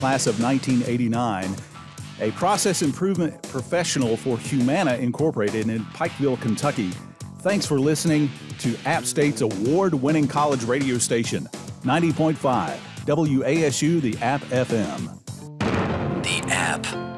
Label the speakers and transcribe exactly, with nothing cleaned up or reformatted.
Speaker 1: class of nineteen eighty-nine, a process improvement professional for Humana Incorporated in Pikeville, Kentucky. Thanks for listening to App State's award-winning college radio station, ninety point five W A S U, the App F M.
Speaker 2: The App.